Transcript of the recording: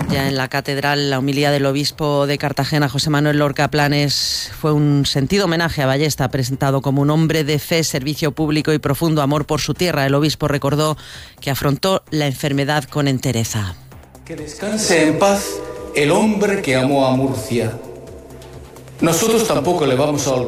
Ya en la catedral, la homilía del obispo de Cartagena, José Manuel Lorca Planes, fue un sentido homenaje a Ballesta, presentado como un hombre de fe, servicio público y profundo amor por su tierra. El obispo recordó que afrontó la enfermedad con entereza. Que descanse en paz el hombre que amó a Murcia. Nosotros tampoco le vamos a olvidar.